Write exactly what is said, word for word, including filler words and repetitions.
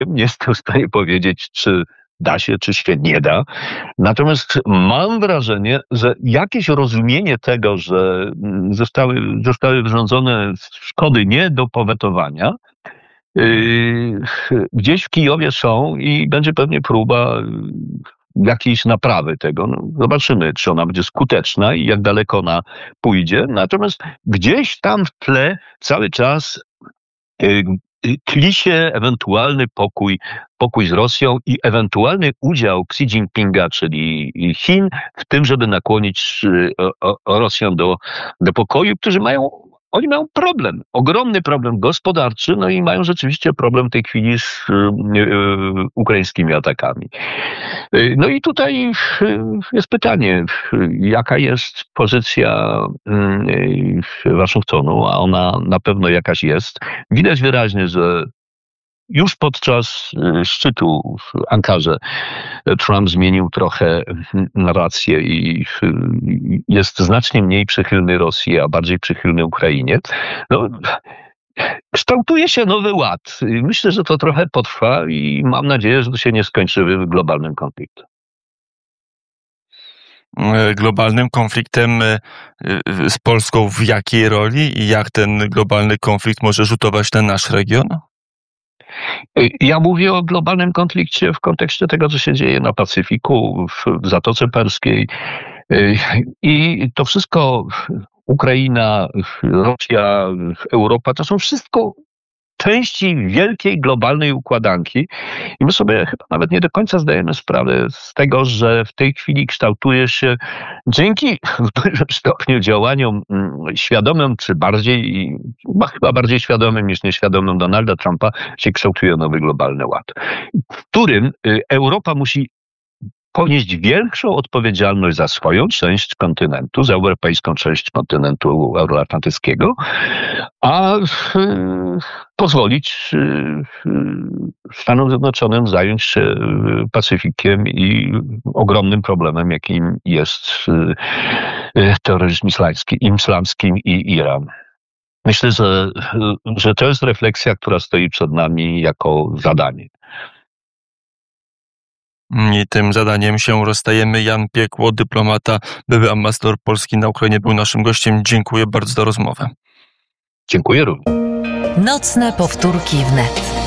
Nie jestem w stanie powiedzieć, czy da się, czy się nie da. Natomiast mam wrażenie, że jakieś rozumienie tego, że zostały, zostały wyrządzone szkody nie do powetowania, yy, gdzieś w Kijowie są i będzie pewnie próba jakiejś naprawy tego. No, zobaczymy, czy ona będzie skuteczna i jak daleko ona pójdzie. Natomiast gdzieś tam w tle cały czas yy, tli się ewentualny pokój, pokój z Rosją i ewentualny udział Xi Jinpinga, czyli Chin, w tym, żeby nakłonić Rosjan do, do pokoju, którzy mają, oni mają problem, ogromny problem gospodarczy, no i mają rzeczywiście problem w tej chwili z y, y, ukraińskimi atakami. No i tutaj jest pytanie, jaka jest pozycja Waszyngtonu, a ona na pewno jakaś jest. Widać wyraźnie, że już podczas szczytu w Ankarze Trump zmienił trochę narrację i jest znacznie mniej przychylny Rosji, a bardziej przychylny Ukrainie. No, kształtuje się nowy ład. Myślę, że to trochę potrwa i mam nadzieję, że to się nie skończy globalnym konfliktem. Globalnym konfliktem z Polską w jakiej roli i jak ten globalny konflikt może rzutować na nasz region? Ja mówię o globalnym konflikcie w kontekście tego, co się dzieje na Pacyfiku, w Zatoce Perskiej. I to wszystko, Ukraina, Rosja, Europa, to są wszystko części wielkiej globalnej układanki i my sobie chyba nawet nie do końca zdajemy sprawę z tego, że w tej chwili kształtuje się dzięki w dużym stopniu działaniom świadomym, czy bardziej, chyba bardziej świadomym niż nieświadomym Donalda Trumpa, się kształtuje nowy globalny ład, w którym Europa musi ponieść większą odpowiedzialność za swoją część kontynentu, za europejską część kontynentu euroatlantyckiego, a y, pozwolić y, Stanom Zjednoczonym zająć się Pacyfikiem i ogromnym problemem, jakim jest y, terroryzm islamski, islamski i Iran. Myślę, że, że to jest refleksja, która stoi przed nami jako zadanie. I tym zadaniem się rozstajemy. Jan Piekło, dyplomata, były ambasador Polski na Ukrainie, był naszym gościem. Dziękuję bardzo za rozmowę. Dziękuję również. Nocne powtórki wnet.